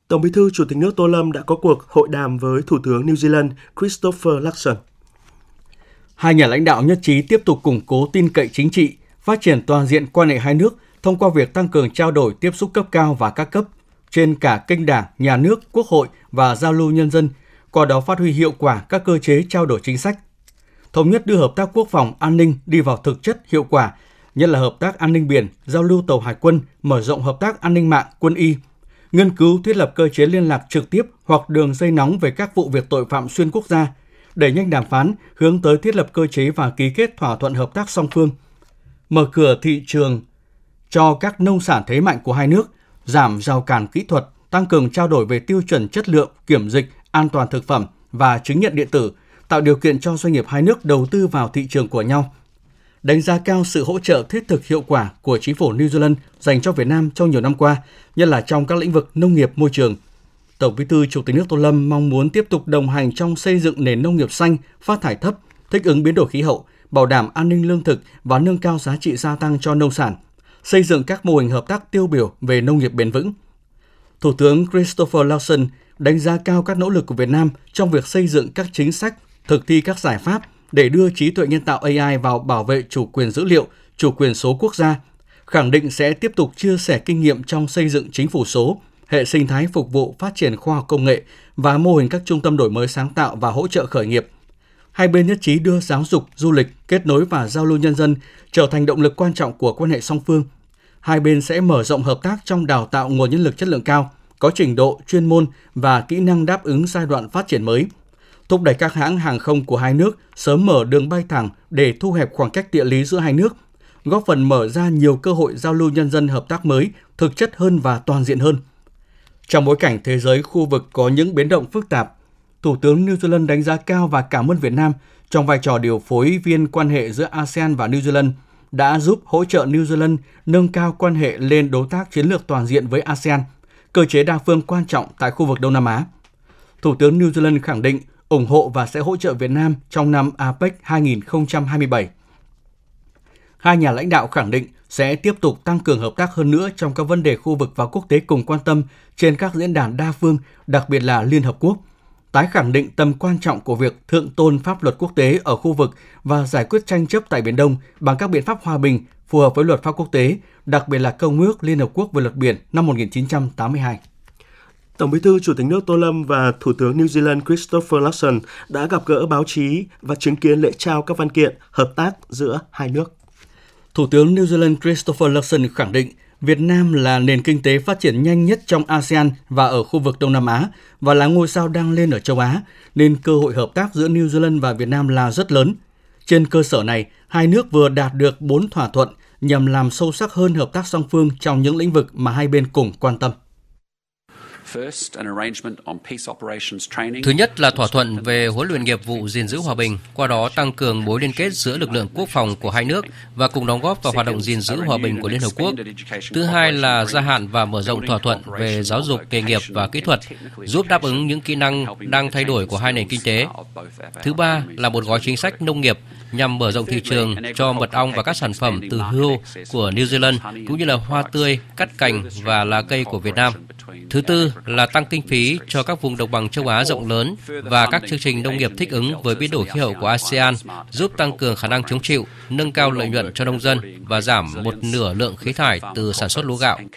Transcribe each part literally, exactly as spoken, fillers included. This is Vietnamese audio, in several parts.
Tổng Bí thư Chủ tịch nước Tô Lâm đã có cuộc hội đàm với Thủ tướng New Zealand Christopher Luxon. Hai nhà lãnh đạo nhất trí tiếp tục củng cố tin cậy chính trị, phát triển toàn diện quan hệ hai nước thông qua việc tăng cường trao đổi tiếp xúc cấp cao và các cấp trên cả kênh Đảng, Nhà nước, Quốc hội và giao lưu nhân dân, qua đó phát huy hiệu quả các cơ chế trao đổi chính sách. Thống nhất đưa hợp tác quốc phòng, an ninh đi vào thực chất hiệu quả, nhất là hợp tác an ninh biển, giao lưu tàu hải quân, mở rộng hợp tác an ninh mạng, quân y, nghiên cứu thiết lập cơ chế liên lạc trực tiếp hoặc đường dây nóng về các vụ việc tội phạm xuyên quốc gia, đẩy nhanh đàm phán, hướng tới thiết lập cơ chế và ký kết thỏa thuận hợp tác song phương, mở cửa thị trường cho các nông sản thế mạnh của hai nước, giảm rào cản kỹ thuật, tăng cường trao đổi về tiêu chuẩn chất lượng, kiểm dịch, an toàn thực phẩm và chứng nhận điện tử, tạo điều kiện cho doanh nghiệp hai nước đầu tư vào thị trường của nhau. Đánh giá cao sự hỗ trợ thiết thực hiệu quả của chính phủ New Zealand dành cho Việt Nam trong nhiều năm qua, nhất là trong các lĩnh vực nông nghiệp, môi trường. Tổng Bí thư Chủ tịch nước Tô Lâm mong muốn tiếp tục đồng hành trong xây dựng nền nông nghiệp xanh, phát thải thấp, thích ứng biến đổi khí hậu, bảo đảm an ninh lương thực và nâng cao giá trị gia tăng cho nông sản, xây dựng các mô hình hợp tác tiêu biểu về nông nghiệp bền vững. Thủ tướng Christopher Luxon đánh giá cao các nỗ lực của Việt Nam trong việc xây dựng các chính sách, thực thi các giải pháp để đưa trí tuệ nhân tạo A I vào bảo vệ chủ quyền dữ liệu, chủ quyền số quốc gia, khẳng định sẽ tiếp tục chia sẻ kinh nghiệm trong xây dựng chính phủ số, hệ sinh thái phục vụ phát triển khoa học công nghệ và mô hình các trung tâm đổi mới sáng tạo và hỗ trợ khởi nghiệp. Hai bên nhất trí đưa giáo dục, du lịch, kết nối và giao lưu nhân dân trở thành động lực quan trọng của quan hệ song phương. Hai bên sẽ mở rộng hợp tác trong đào tạo nguồn nhân lực chất lượng cao, có trình độ, chuyên môn và kỹ năng đáp ứng giai đoạn phát triển mới, thúc đẩy các hãng hàng không của hai nước sớm mở đường bay thẳng để thu hẹp khoảng cách địa lý giữa hai nước, góp phần mở ra nhiều cơ hội giao lưu nhân dân hợp tác mới, thực chất hơn và toàn diện hơn. Trong bối cảnh thế giới khu vực có những biến động phức tạp, Thủ tướng New Zealand đánh giá cao và cảm ơn Việt Nam trong vai trò điều phối viên quan hệ giữa a sê an và New Zealand đã giúp hỗ trợ New Zealand nâng cao quan hệ lên đối tác chiến lược toàn diện với a sê an, cơ chế đa phương quan trọng tại khu vực Đông Nam Á. Thủ tướng New Zealand khẳng định ủng hộ và sẽ hỗ trợ Việt Nam trong năm a pếch hai không hai bảy. Hai nhà lãnh đạo khẳng định sẽ tiếp tục tăng cường hợp tác hơn nữa trong các vấn đề khu vực và quốc tế cùng quan tâm trên các diễn đàn đa phương, đặc biệt là Liên Hợp Quốc, tái khẳng định tầm quan trọng của việc thượng tôn pháp luật quốc tế ở khu vực và giải quyết tranh chấp tại Biển Đông bằng các biện pháp hòa bình phù hợp với luật pháp quốc tế, đặc biệt là Công ước Liên Hợp Quốc về luật biển năm một nghìn chín trăm tám mươi hai. Tổng Bí thư Chủ tịch nước Tô Lâm và Thủ tướng New Zealand Christopher Luxon đã gặp gỡ báo chí và chứng kiến lễ trao các văn kiện hợp tác giữa hai nước. Thủ tướng New Zealand Christopher Luxon khẳng định Việt Nam là nền kinh tế phát triển nhanh nhất trong a sê an và ở khu vực Đông Nam Á và là ngôi sao đang lên ở châu Á, nên cơ hội hợp tác giữa New Zealand và Việt Nam là rất lớn. Trên cơ sở này, hai nước vừa đạt được bốn thỏa thuận nhằm làm sâu sắc hơn hợp tác song phương trong những lĩnh vực mà hai bên cùng quan tâm. Thứ nhất là thỏa thuận về huấn luyện nghiệp vụ gìn giữ hòa bình, qua đó tăng cường mối liên kết giữa lực lượng quốc phòng của hai nước và cùng đóng góp vào hoạt động gìn giữ hòa bình của Liên Hợp Quốc. Thứ hai là gia hạn và mở rộng thỏa thuận về giáo dục nghề nghiệp và kỹ thuật, giúp đáp ứng những kỹ năng đang thay đổi của hai nền kinh tế. Thứ ba là một gói chính sách nông nghiệp nhằm mở rộng thị trường cho mật ong và các sản phẩm từ hươu của New Zealand, cũng như là hoa tươi, cắt cành và lá cây của Việt Nam. Thứ tư là tăng kinh phí cho các vùng đồng bằng châu Á rộng lớn và các chương trình nông nghiệp thích ứng với biến đổi khí hậu của a sê an, giúp tăng cường khả năng chống chịu, nâng cao lợi nhuận cho nông dân và giảm một nửa lượng khí thải từ sản xuất lúa gạo.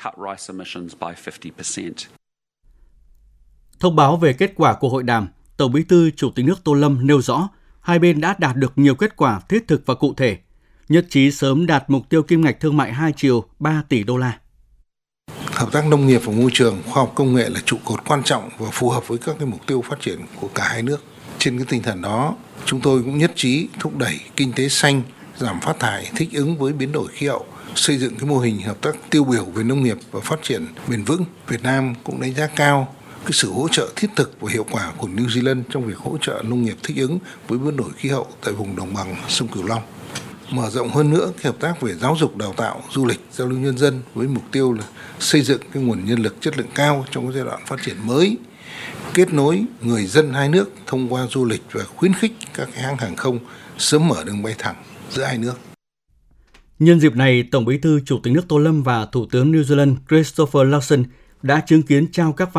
Thông báo về kết quả của hội đàm, Tổng Bí thư Chủ tịch nước Tô Lâm nêu rõ hai bên đã đạt được nhiều kết quả thiết thực và cụ thể, nhất trí sớm đạt mục tiêu kim ngạch thương mại hai chiều ba tỷ đô la. Hợp tác nông nghiệp và môi trường, khoa học công nghệ là trụ cột quan trọng và phù hợp với các cái mục tiêu phát triển của cả hai nước. Trên cái tinh thần đó, chúng tôi cũng nhất trí thúc đẩy kinh tế xanh, giảm phát thải, thích ứng với biến đổi khí hậu, xây dựng cái mô hình hợp tác tiêu biểu về nông nghiệp và phát triển bền vững. Việt Nam cũng đánh giá cao cái sự hỗ trợ thiết thực và hiệu quả của New Zealand trong việc hỗ trợ nông nghiệp thích ứng với biến đổi khí hậu tại vùng đồng bằng sông Cửu Long. Mở rộng hơn nữa cái hợp tác về giáo dục, đào tạo, du lịch, giao lưu nhân dân với mục tiêu là xây dựng cái nguồn nhân lực chất lượng cao trong cái giai đoạn phát triển mới, kết nối người dân hai nước thông qua du lịch và khuyến khích các cái hãng hàng không sớm mở đường bay thẳng giữa hai nước. Nhân dịp này, Tổng Bí thư Chủ tịch nước Tô Lâm và Thủ tướng New Zealand Christopher Luxon đã chứng kiến trao các